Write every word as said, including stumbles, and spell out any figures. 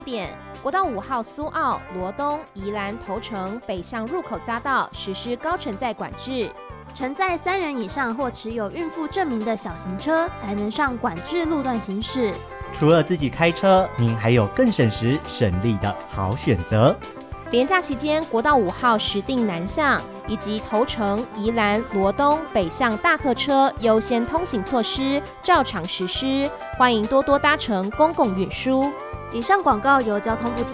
点，国道五号苏澳、罗东、宜兰头城北向入口匝道实施高承载管制， 承载三人以上或持有孕妇证明的小型车才能上管制路段行驶。 除了自己开车，您还有更省时省力的好选择。 连假期间，国道五号石碇南向以及头城、宜兰、罗东北向大客车优先通行措施照常实施，欢迎多多搭乘公共运输。 以上广告由交通部提